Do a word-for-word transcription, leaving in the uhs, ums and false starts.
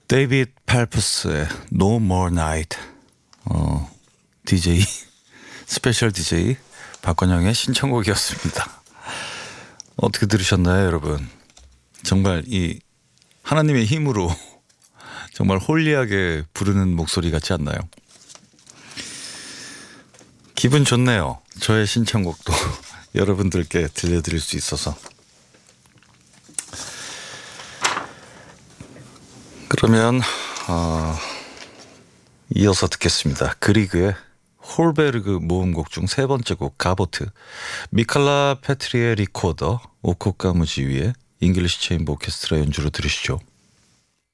데이비드 팔프스의 No More Night. 어, 디제이 스페셜 디제이 박건영의 신청곡이었습니다. 어떻게 들으셨나요, 여러분? 정말 이 하나님의 힘으로 정말 홀리하게 부르는 목소리 같지 않나요? 기분 좋네요. 저의 신청곡도 여러분들께 들려드릴 수 있어서. 그러면 어, 이어서 듣겠습니다. 그리그의 홀베르그 모음곡 중 세 번째 곡 가보트, 미칼라 페트리의 리코더, 오코카무지위의 잉글리시 체인버 오케스트라 연주로 들으시죠.